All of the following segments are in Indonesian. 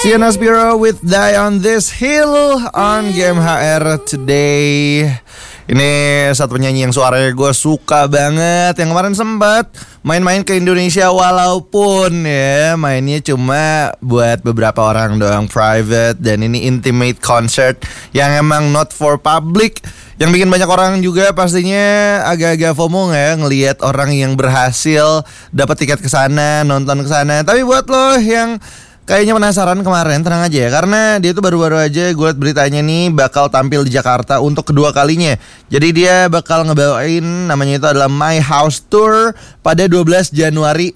Sienna Spiro with Die on This Hill on Game HR today. Ini satu penyanyi yang suaranya gue suka banget, yang kemarin sempat main-main ke Indonesia, walaupun ya mainnya cuma buat beberapa orang doang, private, dan ini intimate concert yang emang not for public. Yang bikin banyak orang juga pastinya agak-agak FOMO ya, ngelihat orang yang berhasil dapat tiket ke sana, nonton ke sana. Tapi buat lo yang kayaknya penasaran kemarin, tenang aja ya, karena dia tuh baru-baru aja gue liat beritanya nih bakal tampil di Jakarta untuk kedua kalinya. Jadi dia bakal ngebawain, namanya itu adalah My House Tour pada 12 Januari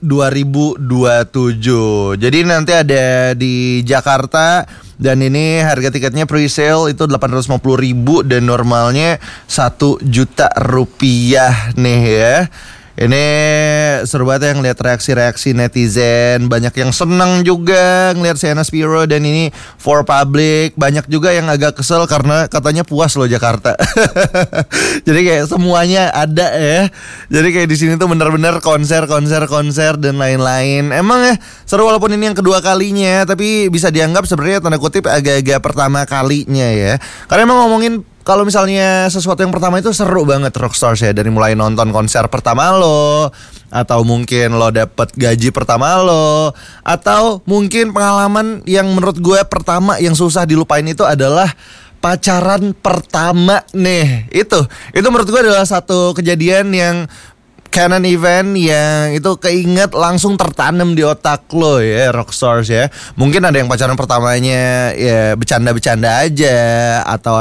2027. Jadi nanti ada di Jakarta, dan ini harga tiketnya pre-sale itu 850.000 dan normalnya 1 juta rupiah nih ya. Ini seru banget ya ngeliat reaksi-reaksi netizen. Banyak yang seneng juga ngeliat Sienna Spiro, dan ini for public. Banyak juga yang agak kesel karena katanya puas loh Jakarta. Jadi kayak semuanya ada ya. Jadi kayak di sini tuh bener-bener konser dan lain-lain. Emang ya seru walaupun ini yang kedua kalinya, tapi bisa dianggap sebenarnya tanda kutip agak-agak pertama kalinya ya. Karena emang ngomongin kalau misalnya sesuatu yang pertama itu seru banget Rockstars ya. Dari mulai nonton konser pertama lo, atau mungkin lo dapet gaji pertama lo, atau mungkin pengalaman yang menurut gue pertama yang susah dilupain itu adalah pacaran pertama nih. Itu menurut gue adalah satu kejadian yang canon event yang itu keinget langsung tertanam di otak lo ya, Rockstars ya. Mungkin ada yang pacaran pertamanya ya bercanda-bercanda aja, atau